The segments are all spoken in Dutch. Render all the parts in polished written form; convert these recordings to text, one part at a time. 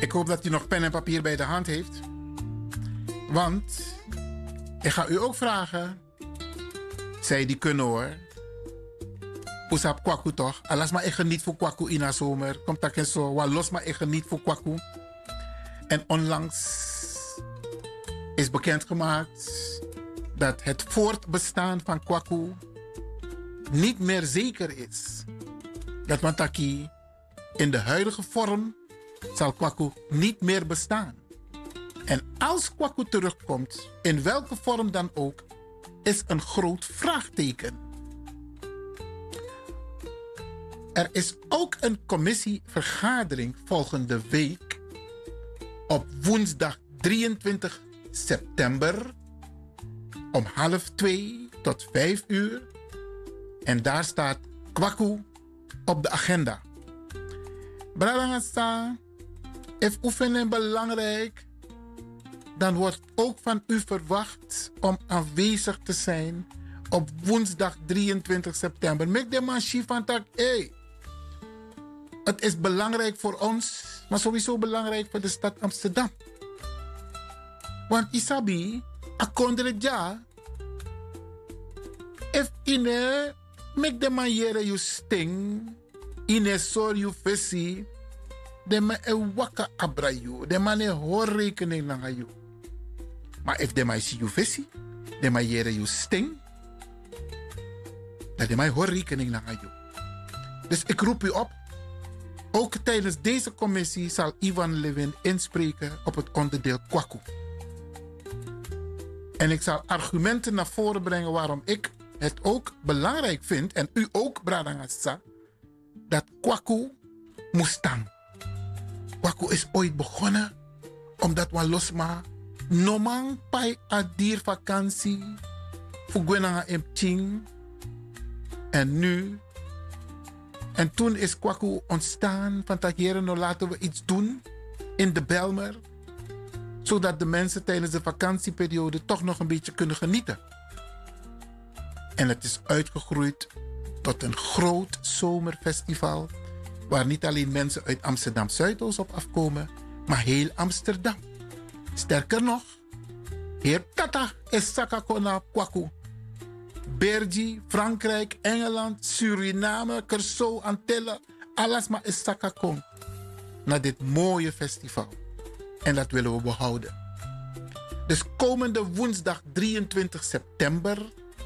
Ik hoop dat u nog pen en papier bij de hand heeft. Want ik ga u ook vragen. Zij die kunnen hoor. Pusap kwaku toch? Alas maar ik geniet voor kwaku in de zomer. Komt dat zo. Wa los maar ik geniet voor kwaku. En onlangs is bekendgemaakt dat het voortbestaan van kwaku niet meer zeker is. Dat Mataki in de huidige vorm zal kwaku niet meer bestaan. En als kwaku terugkomt, in welke vorm dan ook, is een groot vraagteken. Er is ook een commissievergadering volgende week op woensdag 23 september om 1:30 tot 5:00. En daar staat kwaku op de agenda. Bralangasa, if oefenen belangrijk, dan wordt ook van u verwacht om aanwezig te zijn op woensdag 23 september. Mek de man van tak, het is belangrijk voor ons, maar sowieso belangrijk voor de stad Amsterdam. Want isabi, akondre ja, if ine, mek de man jere you sting, ine sor you fesi, de man e waka abra you, de man e hoor rekening lang you. Maar if de man si you fesi, de man jere you sting, dat de man hoor rekening lang you. Dus ik roep u op. Ook tijdens deze commissie zal Ivan Levin inspreken op het onderdeel kwaku. En ik zal argumenten naar voren brengen waarom ik het ook belangrijk vind, en u ook, Bradangasa, dat kwaku moest staan. Kwaku is ooit begonnen omdat we losma nomang pai adir vakantie voor Gwenanga Empching. En nu. En toen is kwaku ontstaan van dat hier, nou laten we iets doen in de Bijlmer, zodat de mensen tijdens de vakantieperiode toch nog een beetje kunnen genieten. En het is uitgegroeid tot een groot zomerfestival, waar niet alleen mensen uit Amsterdam Zuidoost op afkomen, maar heel Amsterdam. Sterker nog, heer Tata is Sakakona kwaku. België, Frankrijk, Engeland, Suriname, Curaçao, Antillen, alles maar is Sakakong. Naar dit mooie festival. En dat willen we behouden. Dus komende woensdag 23 september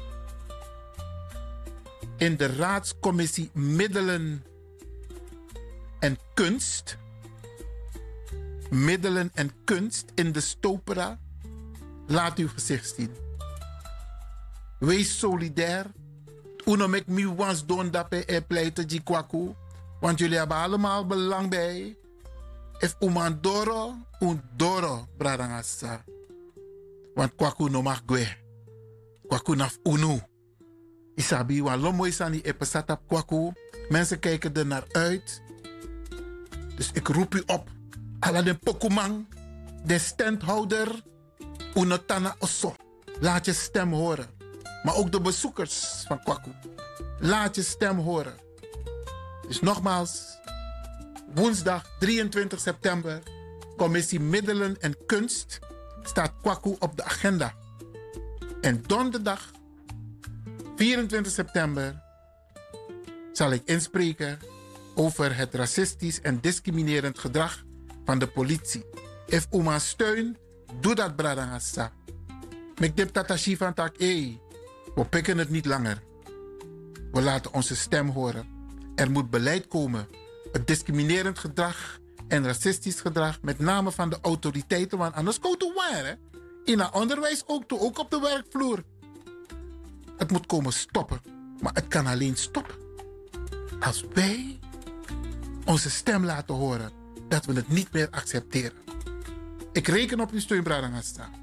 in de Raadscommissie Middelen en Kunst. Middelen en Kunst in de Stopera. Laat uw gezicht zien. Wees solidair. Uno mek mi wans don dape e pleiten di kwaku. Want jullie hebben allemaal belang bij. If uman doro, un doro, bradangasa. Want kwaku no mag gwe. Kwaku naf unu. Isabi, wan lomo isani e pesatap kwaku. Mensen kijken er naar uit. Dus ik roep u op. Ala den pokumang. De standhouder. Unotana osso. Laat je stem horen. Maar ook de bezoekers van kwaku. Laat je stem horen. Dus nogmaals. Woensdag 23 september. Commissie Middelen en Kunst. Staat kwaku op de agenda. En donderdag 24 september. Zal ik inspreken over het racistisch en discriminerend gedrag van de politie. If Uma steun, doe dat, Bradangasa. Mek dip tatashi van tak, we pikken het niet langer. We laten onze stem horen. Er moet beleid komen. Het discriminerend gedrag en racistisch gedrag, met name van de autoriteiten, want anders komt het waar. In het onderwijs ook toe, ook op de werkvloer. Het moet komen stoppen. Maar het kan alleen stoppen als wij onze stem laten horen dat we het niet meer accepteren. Ik reken op uw steun, Bradangasa.